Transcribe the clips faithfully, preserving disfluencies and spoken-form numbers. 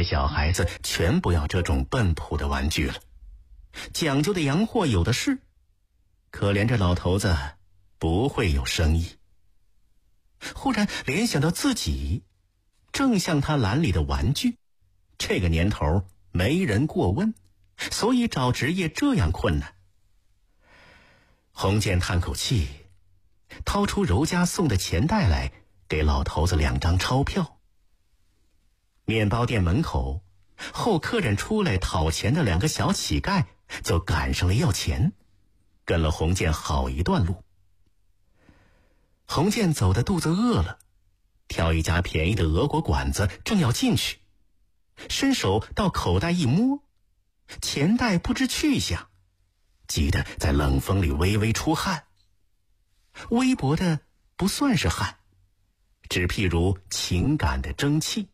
的小孩子全不要这种笨朴的玩具了，讲究的洋货有的是，可怜这老头子不会有生意。忽然联想到自己正像他篮里的玩具，这个年头没人过问，所以找职业这样困难。洪建叹口气，掏出柔家送的钱袋来，给老头子两张钞票。面包店门口，后客人出来讨钱的两个小乞丐就赶上了要钱，跟了洪建好一段路。洪建走的肚子饿了，挑一家便宜的俄国馆子，正要进去，伸手到口袋一摸，钱袋不知去向，急得在冷风里微微出汗。微薄的不算是汗，只譬如情感的蒸汽。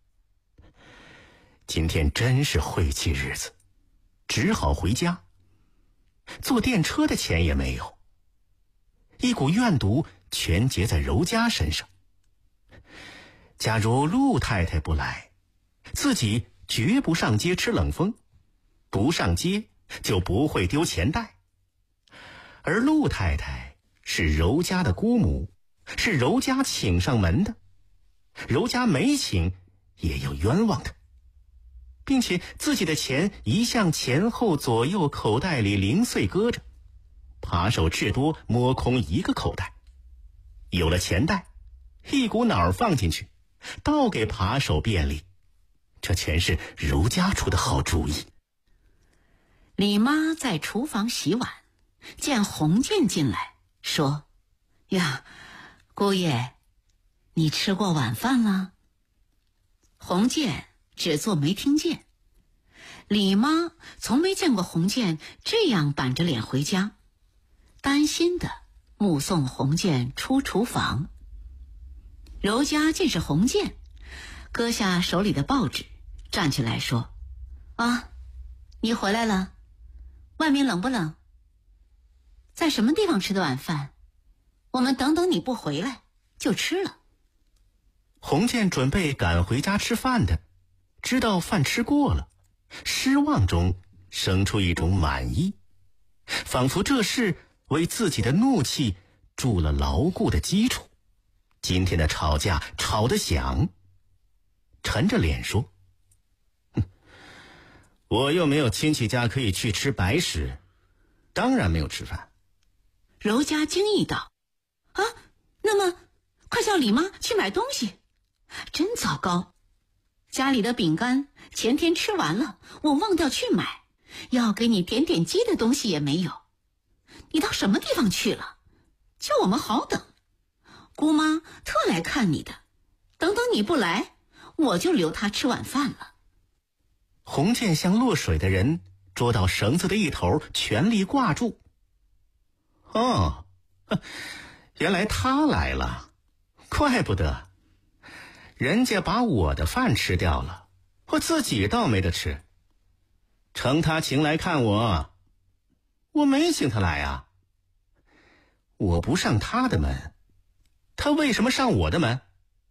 今天真是晦气日子，只好回家。坐电车的钱也没有，一股怨毒全结在柔家身上。假如陆太太不来，自己绝不上街吃冷风，不上街就不会丢钱袋。而陆太太是柔家的姑母，是柔家请上门的，柔家没请也要冤枉的，并且自己的钱一向前后左右口袋里零碎搁着，扒手至多摸空一个口袋。有了钱袋，一股脑儿放进去，倒给扒手便利，这全是柔家出的好主意。 李妈在厨房洗碗，见洪建进来，说：呀，姑爷，你吃过晚饭了？洪建只做没听见。李妈从没见过洪建这样板着脸回家，担心的目送洪建出厨房。柔家见是洪建，搁下手里的报纸，站起来说：啊，你回来了，外面冷不冷？在什么地方吃的晚饭？我们等等你不回来就吃了。 洪建准备赶回家吃饭的，知道饭吃过了，失望中生出一种满意，仿佛这事为自己的怒气筑了牢固的基础。今天的吵架吵得响，沉着脸说：哼，我又没有亲戚家可以去吃白食，当然没有吃饭。 柔家惊异道：啊，那么快叫李妈去买东西。真糟糕，家里的饼干前天吃完了，我忘掉去买，要给你点点鸡的东西也没有。你到什么地方去了？叫我们好等。姑妈特来看你的，等等你不来，我就留她吃晚饭了。 洪建像落水的人捉到绳子的一头，全力挂住。哦，原来他来了，怪不得。人家把我的饭吃掉了，我自己倒没得吃。承他情来看我，我没请他来啊。我不上他的门，他为什么上我的门？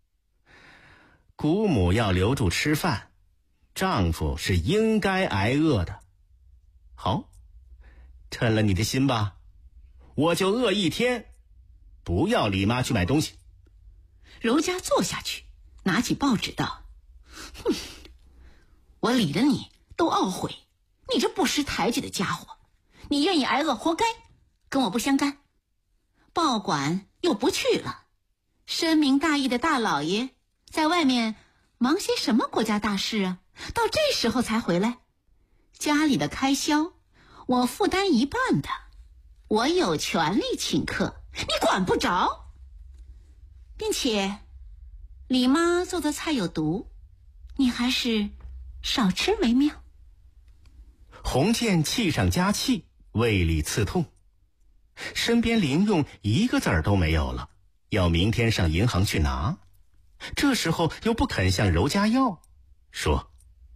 姑母要留住吃饭，丈夫是应该挨饿的。好，趁了你的心吧，我就饿一天，不要李妈去买东西。 柔家坐下去，拿起报纸道：哼，我理了你都懊悔，你这不识抬举的家伙，你愿意挨饿活该，跟我不相干。报馆又不去了，深明大义的大老爷在外面忙些什么国家大事啊？到这时候才回来。家里的开销我负担一半的，我有权利请客，你管不着。并且李妈做的菜有毒，你还是少吃为妙。 洪建气上加气，胃里刺痛，身边零用一个子儿都没有了，要明天上银行去拿。这时候又不肯向柔家要，说：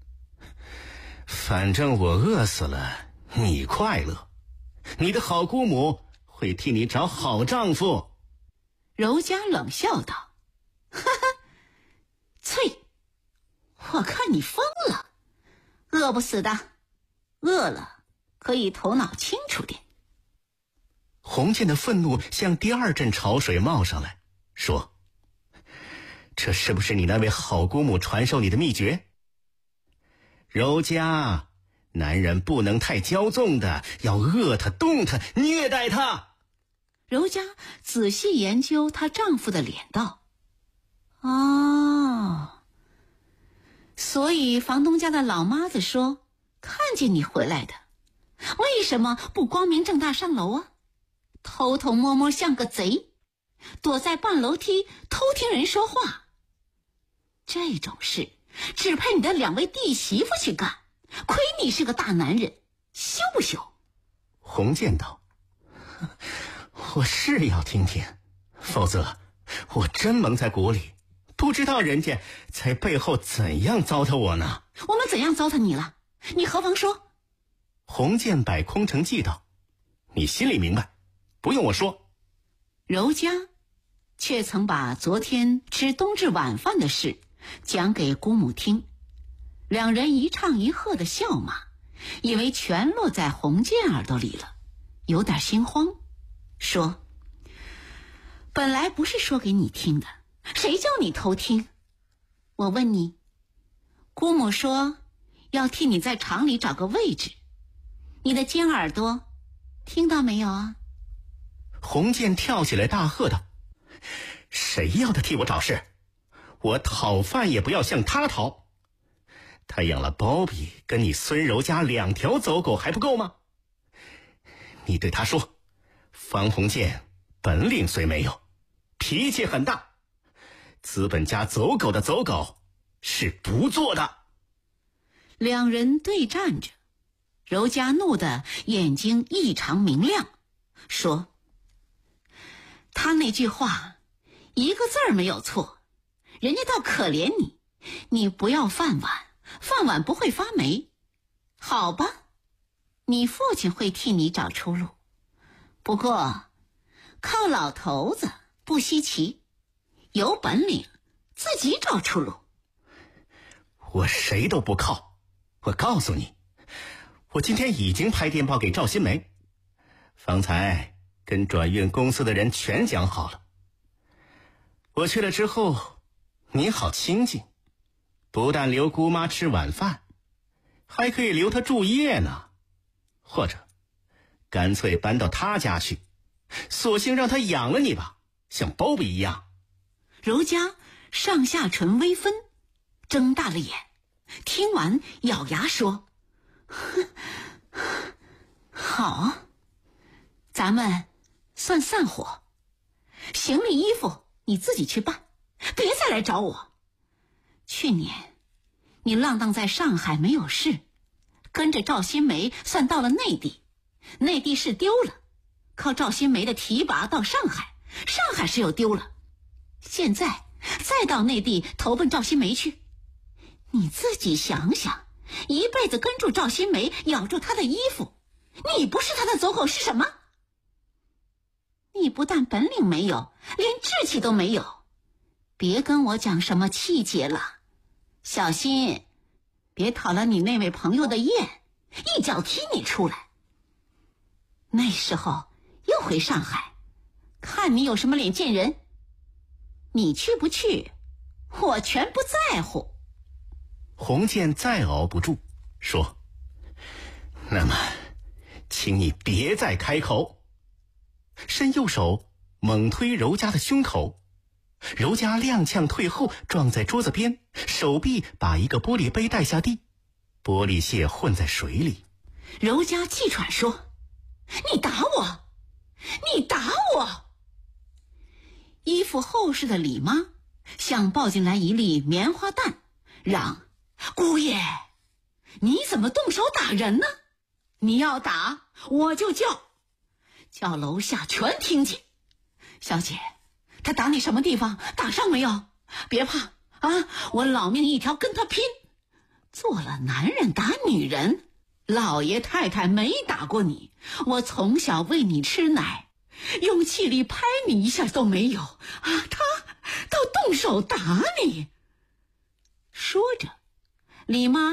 反正我饿死了，你快乐，你的好姑母会替你找好丈夫。 柔家冷笑道：哈哈，翠， 我看你疯了，饿不死的，饿了可以头脑清楚点。 洪建的愤怒像第二阵潮水冒上来，说：这是不是你那位好姑母传授你的秘诀？柔家，男人不能太骄纵的，要饿他、冻他、虐待他。 柔家仔细研究她丈夫的脸，道：哦，所以房东家的老妈子说看见你回来的，为什么不光明正大上楼啊？偷偷摸摸像个贼，躲在半楼梯偷听人说话。这种事只派你的两位弟媳妇去干，亏你是个大男人，羞不羞？ 洪建道：我是要听听，否则我真蒙在鼓里，不知道人家在背后怎样糟蹋我呢。 我们怎样糟蹋你了？你何妨说？ 洪建摆空城计道：你心里明白，不用我说。 柔家却曾把昨天吃冬至晚饭的事讲给姑母听，两人一唱一和的笑骂，以为全落在洪建耳朵里了，有点心慌，说：本来不是说给你听的，谁叫你偷听？我问你，姑母说要替你在厂里找个位置，你的尖耳朵听到没有啊？ 洪建跳起来大喝道：谁要他替我找事？我讨饭也不要向他讨。他养了包比跟你孙柔家两条走狗还不够吗？你对他说，方鸿渐本领虽没有，脾气很大，资本家走狗的走狗是不做的。 两人对战着，柔家怒得眼睛异常明亮，说：他那句话一个字儿没有错，人家倒可怜你，你不要饭碗，饭碗不会发霉。好吧，你父亲会替你找出路，不过靠老头子不稀奇，有本领自己找出路。 我谁都不靠，我告诉你，我今天已经拍电报给赵新梅，方才跟转运公司的人全讲好了。我去了之后，你好清静，不但留姑妈吃晚饭，还可以留她住夜呢。或者干脆搬到她家去，索性让她养了你吧，像包比一样。 柔家上下唇微分，睁大了眼，听完咬牙说：好，咱们算散伙，行李衣服你自己去办，别再来找我。去年你浪荡在上海没有事，跟着赵新梅算到了内地，内地是丢了，靠赵新梅的提拔到上海，上海是又丢了，现在再到内地投奔赵新梅去。你自己想想，一辈子跟住赵新梅，咬住她的衣服，你不是她的走狗是什么？你不但本领没有，连志气都没有，别跟我讲什么气节了，小心别讨了你那位朋友的厌，一脚踢你出来。那时候又回上海，看你有什么脸见人。你去不去，我全不在乎。 洪建再熬不住，说：那么请你别再开口。伸右手猛推柔家的胸口，柔家踉跄退后，撞在桌子边，手臂把一个玻璃杯带下地，玻璃屑混在水里。 柔家气喘说：你打我，你打我！衣服厚实的李妈像抱进来一粒棉花蛋，嚷：姑爷，你怎么动手打人呢？你要打我就叫，叫楼下全听见。小姐，他打你什么地方？打伤没有？别怕啊，我老命一条跟他拼。做了男人打女人，老爷太太没打过你，我从小喂你吃奶，用气力拍你一下都没有啊，他倒动手打你。说着李妈